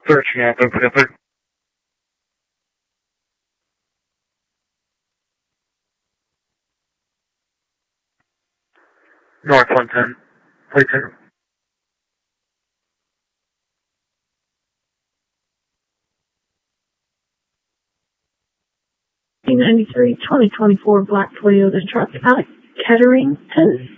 Searching Echo Panther. North 110. Plate 2. 1993 2024 black Toyota truck out of Kettering, Tennessee.